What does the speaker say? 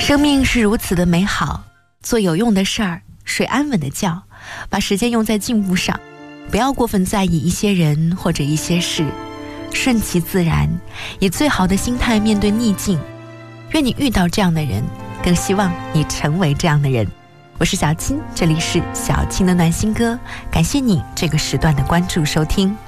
生命是如此的美好，做有用的事儿，睡安稳的觉，把时间用在进步上，不要过分在意一些人或者一些事，顺其自然，以最好的心态面对逆境。愿你遇到这样的人，更希望你成为这样的人。我是小青，这里是小青的暖心歌，感谢你这个时段的关注收听。